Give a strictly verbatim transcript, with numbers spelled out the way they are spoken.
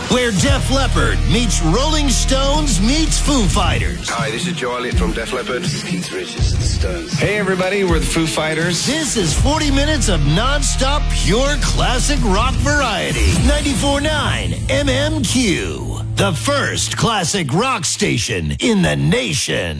where Def Leppard meets Rolling Stones meets Foo Fighters. Hi, this is Joe Elliott from Def Leppard. This is Keith Richards and the Stones. Hey, everybody, we're the Foo Fighters. This is forty minutes of non-stop pure classic rock variety. ninety-four point nine M M Q, the first classic rock station in the nation.